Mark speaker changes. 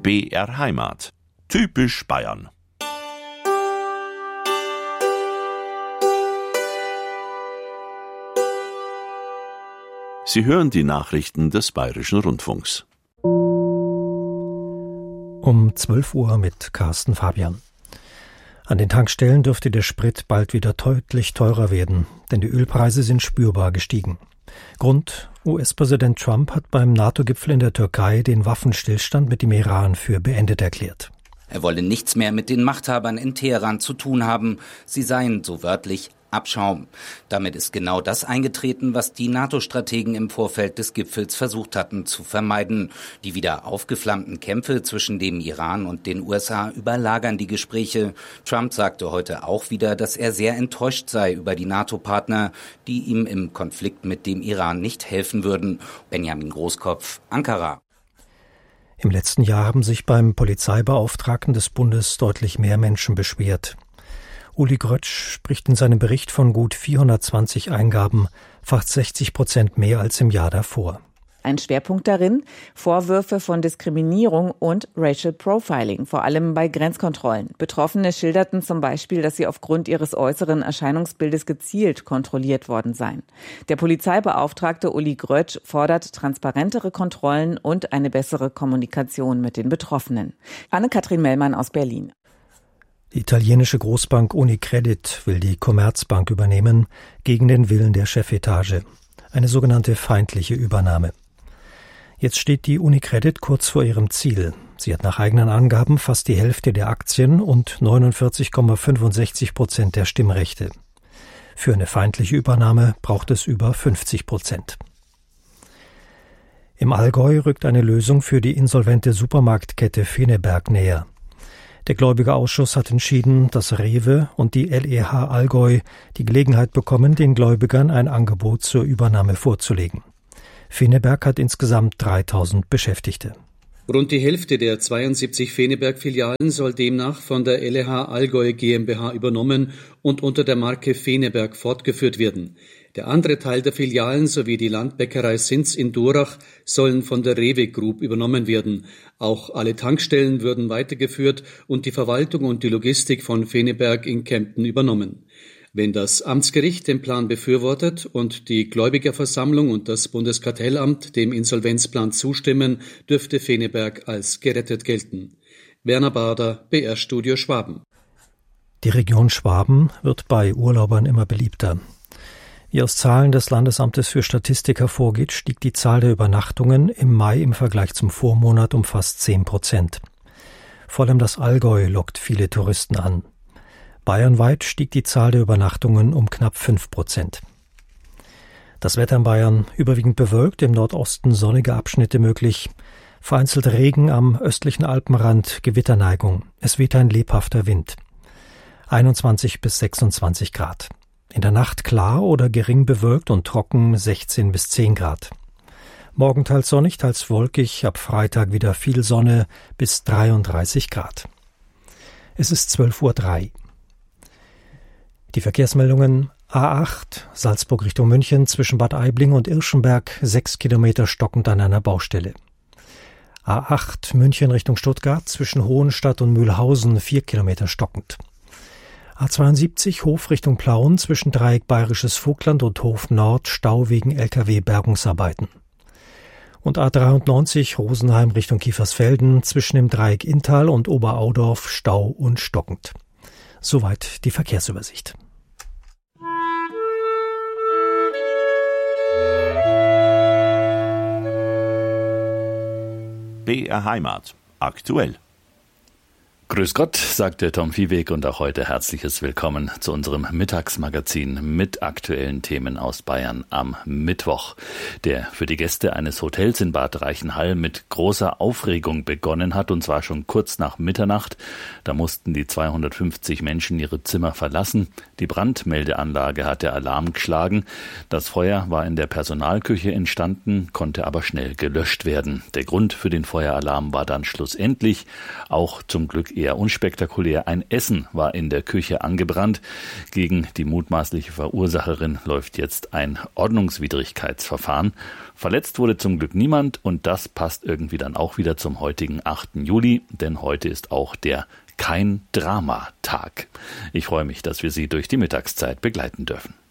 Speaker 1: BR Heimat. Typisch Bayern. Sie hören die Nachrichten des Bayerischen Rundfunks.
Speaker 2: Um 12 Uhr mit Carsten Fabian. An den Tankstellen dürfte der Sprit bald wieder deutlich teurer werden, denn die Ölpreise sind spürbar gestiegen. Grund: US-Präsident Trump hat beim NATO-Gipfel in der Türkei den Waffenstillstand mit dem Iran für beendet erklärt.
Speaker 3: Er wolle nichts mehr mit den Machthabern in Teheran zu tun haben. Sie seien, so wörtlich, Abschaum. Damit ist genau das eingetreten, was die NATO-Strategen im Vorfeld des Gipfels versucht hatten zu vermeiden. Die wieder aufgeflammten Kämpfe zwischen dem Iran und den USA überlagern die Gespräche. Trump sagte heute auch wieder, dass er sehr enttäuscht sei über die NATO-Partner, die ihm im Konflikt mit dem Iran nicht helfen würden. Benjamin Großkopf, Ankara.
Speaker 2: Im letzten Jahr haben sich beim Polizeibeauftragten des Bundes deutlich mehr Menschen beschwert. Uli Grötsch spricht in seinem Bericht von gut 420 Eingaben, fast 60% mehr als im Jahr davor.
Speaker 4: Ein Schwerpunkt darin: Vorwürfe von Diskriminierung und Racial Profiling, vor allem bei Grenzkontrollen. Betroffene schilderten zum Beispiel, dass sie aufgrund ihres äußeren Erscheinungsbildes gezielt kontrolliert worden seien. Der Polizeibeauftragte Uli Grötsch fordert transparentere Kontrollen und eine bessere Kommunikation mit den Betroffenen. Anne-Kathrin Mellmann aus Berlin.
Speaker 2: Die italienische Großbank Unicredit will die Commerzbank übernehmen, gegen den Willen der Chefetage. Eine sogenannte feindliche Übernahme. Jetzt steht die Unicredit kurz vor ihrem Ziel. Sie hat nach eigenen Angaben fast die Hälfte der Aktien und 49,65% der Stimmrechte. Für eine feindliche Übernahme braucht es über 50%. Im Allgäu rückt eine Lösung für die insolvente Supermarktkette Feneberg näher. Der Gläubigerausschuss hat entschieden, dass Rewe und die LEH Allgäu die Gelegenheit bekommen, den Gläubigern ein Angebot zur Übernahme vorzulegen. Feneberg hat insgesamt 3000 Beschäftigte.
Speaker 5: Rund die Hälfte der 72 Feneberg-Filialen soll demnach von der LEH Allgäu GmbH übernommen und unter der Marke Feneberg fortgeführt werden. Der andere Teil der Filialen sowie die Landbäckerei Sinz in Durach sollen von der Rewe Group übernommen werden. Auch alle Tankstellen würden weitergeführt und die Verwaltung und die Logistik von Feneberg in Kempten übernommen. Wenn das Amtsgericht den Plan befürwortet und die Gläubigerversammlung und das Bundeskartellamt dem Insolvenzplan zustimmen, dürfte Feneberg als gerettet gelten. Werner Bader, BR Studio Schwaben.
Speaker 2: Die Region Schwaben wird bei Urlaubern immer beliebter. Wie aus Zahlen des Landesamtes für Statistik hervorgeht, stieg die Zahl der Übernachtungen im Mai im Vergleich zum Vormonat um fast 10%. Vor allem das Allgäu lockt viele Touristen an. Bayernweit stieg die Zahl der Übernachtungen um knapp 5%. Das Wetter in Bayern: überwiegend bewölkt, im Nordosten sonnige Abschnitte möglich, vereinzelt Regen am östlichen Alpenrand, Gewitterneigung. Es weht ein lebhafter Wind. 21 bis 26 Grad. In der Nacht klar oder gering bewölkt und trocken 16 bis 10 Grad. Morgen teils sonnig, teils wolkig, ab Freitag wieder viel Sonne bis 33 Grad. Es ist 12:03 Uhr. Die Verkehrsmeldungen: A8 Salzburg Richtung München zwischen Bad Aibling und Irschenberg 6 Kilometer stockend an einer Baustelle. A8 München Richtung Stuttgart zwischen Hohenstadt und Mühlhausen 4 Kilometer stockend. A72 Hof Richtung Plauen zwischen Dreieck Bayerisches Vogtland und Hof Nord Stau wegen LKW-Bergungsarbeiten. Und A93 Rosenheim Richtung Kiefersfelden zwischen dem Dreieck Inntal und Oberaudorf Stau und stockend. Soweit die Verkehrsübersicht.
Speaker 1: BR Heimat. Aktuell.
Speaker 6: Grüß Gott, sagte Tom Viehweg, und auch heute herzliches Willkommen zu unserem Mittagsmagazin mit aktuellen Themen aus Bayern am Mittwoch, der für die Gäste eines Hotels in Bad Reichenhall mit großer Aufregung begonnen hat, und zwar schon kurz nach Mitternacht. Da mussten die 250 Menschen ihre Zimmer verlassen. Die Brandmeldeanlage hatte Alarm geschlagen. Das Feuer war in der Personalküche entstanden, konnte aber schnell gelöscht werden. Der Grund für den Feueralarm war dann schlussendlich auch zum Glück eher unspektakulär. Ein Essen war in der Küche angebrannt. Gegen die mutmaßliche Verursacherin läuft jetzt ein Ordnungswidrigkeitsverfahren. Verletzt wurde zum Glück niemand und das passt irgendwie dann auch wieder zum heutigen 8. Juli, denn heute ist auch der Kein-Drama-Tag. Ich freue mich, dass wir Sie durch die Mittagszeit begleiten dürfen.